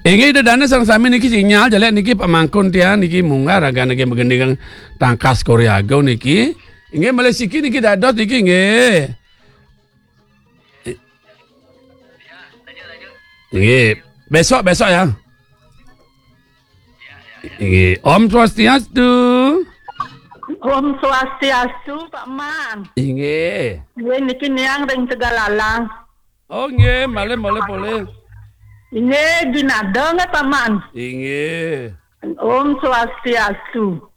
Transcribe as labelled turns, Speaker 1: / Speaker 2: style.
Speaker 1: Inge ida dana sang sami niki sinyal jalan niki pamangkon tia niki mungar aga niki magendingang tangkas Koreago niki. Inge Malaysia niki dadot niki inge. Inge besok ya. Inge Om Swastiastu.
Speaker 2: Om Swastiastu Pak Man.
Speaker 1: Inge.
Speaker 2: Gue niki niang ring Tegalalang.
Speaker 1: Oh inge boleh.
Speaker 2: Ini ginada nggak Pak Man?
Speaker 1: Inge.
Speaker 2: Om Swastiastu.